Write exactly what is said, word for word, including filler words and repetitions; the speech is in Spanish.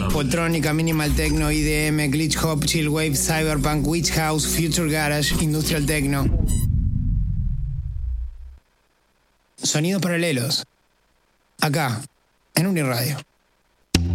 Poltrónica, Minimal Techno, I D M, Glitch Hop, Chill Wave, Cyberpunk, Witch House, Future Garage, Industrial Techno. Sonidos paralelos. Acá, en Uniradio.